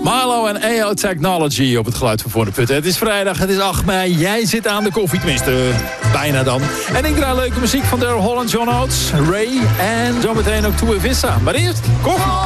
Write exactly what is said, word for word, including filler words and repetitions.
Milo en A O Technology op het geluid van Voor de Putten. Het is vrijdag, het is acht mei. Jij zit aan de koffie, tenminste, bijna dan. En ik draai leuke muziek van Daryl Hall en John Oates, Ray en zometeen ook Toe Vissa. Maar eerst, koffie!